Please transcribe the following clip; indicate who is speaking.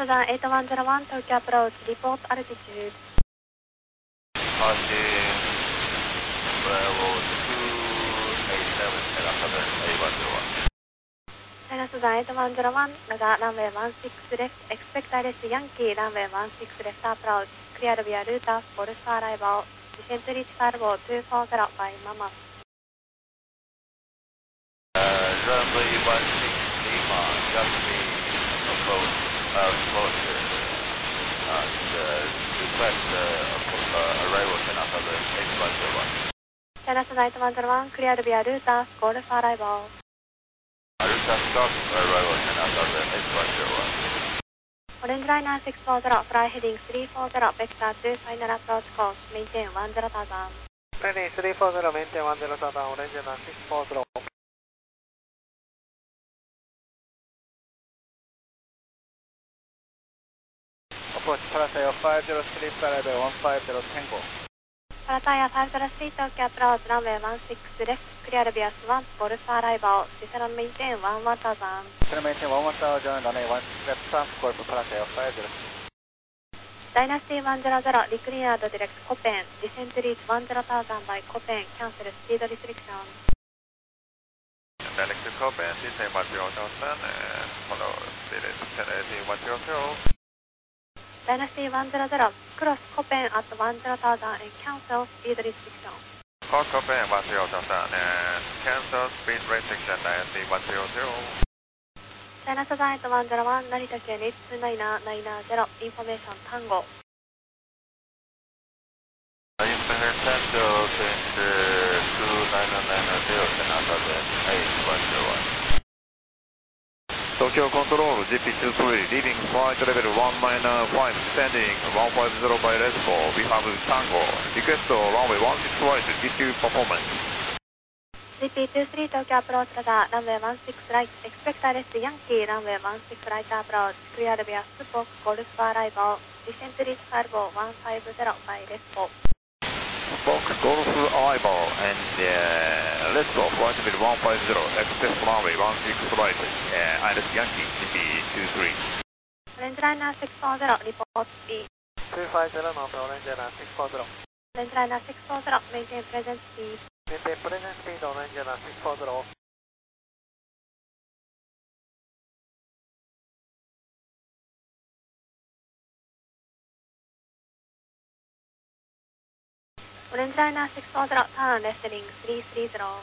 Speaker 1: Southern 8101, Tokyo approach, report altitude.
Speaker 2: Bravo 287, Southern 8101.
Speaker 1: China Southern 8101, radar runway 16 left, expect direct Yankee, runway 16 left approach, cleared via route for arrival, descent reach Carbo 240 by Mama.
Speaker 2: Runway 16 Lima, Yankee approach, closure, request arrival China Southern 8101.
Speaker 1: China Southern 8101, cleared via route for arrival.
Speaker 2: Route stop, arrival China Southern 8101.
Speaker 1: Orange Liner 640, fly heading 340, vector to final approach course, maintain 10,000.
Speaker 3: Heading 340, maintain 10,000, Orange Liner 640. Approach Parataya 503, level 150, Tango.
Speaker 1: Parataya 503, Tokyo approach, runway 16 left, clear via swamp for arrival, descent and maintain 11,000.
Speaker 3: Descent maintain 11,000, runway 16 left, swamp for Parataya 503.
Speaker 1: Dynasty 100, declared direct Copen, descent reach 10,000 by Copen, cancel speed restriction.
Speaker 2: Direct Copen, descent 10,000, follow speed restriction 10,000.
Speaker 1: Dynasty 100, cross Copen at 10,000 and cancel speed restriction.
Speaker 2: Cross Copen 10,000, cancel speed restriction Dynasty 100.
Speaker 1: China Southern 8101, Narita Ken 829990, information Tango.
Speaker 2: Information Tango, change 2990, China Southern 8101. Tokyo Control, GP23, leaving flight level 195, descending 150 by left 4, we have Tango, request runway 16 right, GP performance.
Speaker 1: GP23, Tokyo approach radar, runway 16 right, expect direct Yankee, runway 16 right approach, clear via Spock, Golf arrival, descent reach Carbo 150 by left 4.
Speaker 2: Spock, Golf arrival, and let's go, flight level 150, access runway 16 right, Iris Yankee, GP23.
Speaker 1: Orange Liner 640, report speed.
Speaker 3: 250, North Orange Liner 640.
Speaker 1: Orange Liner 640, maintain present speed.
Speaker 3: Maintain present speed, Orange Liner 640.
Speaker 1: Orange Liner 640, turn left heading 330.